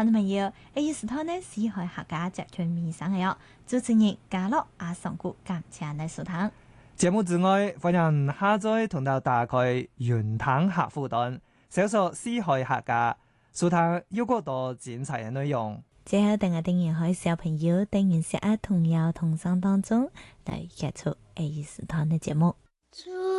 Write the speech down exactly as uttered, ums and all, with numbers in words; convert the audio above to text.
聽眾朋友，呢一時段呢，是海客家集團面上嘅哦，主持人嘉樂阿上古感謝你收聽。 節目之外，歡迎下載同到打開雲談客戶端，搜索四海客家，收聽有更多精彩嘅內容。 最後，等我訂閱開小朋友訂閱十一童謠童聲當中嚟結束呢一時段嘅節目。